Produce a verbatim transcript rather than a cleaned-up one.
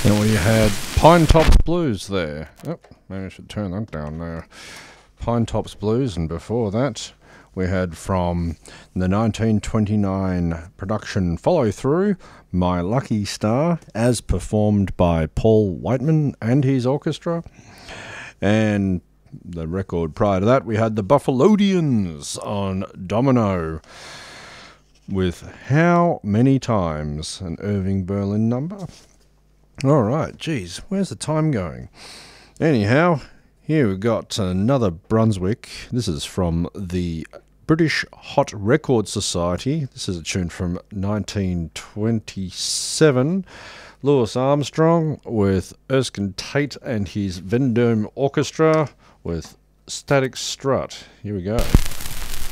And we had Pine Tops Blues there. Oh, maybe I should turn that down now. Pine Tops Blues, and before that we had from the nineteen twenty-nine production Follow Through, My Lucky Star, as performed by Paul Whiteman and his orchestra. And the record prior to that, we had the Buffalodians on Domino with How Many Times, an Irving Berlin number. All right, geez, where's the time going? Anyhow, here we've got another Brunswick. This is from the British Hot Record Society. This is a tune from nineteen twenty-seven. Louis Armstrong with Erskine Tate and his Vendome Orchestra with Static Strut. Here we go.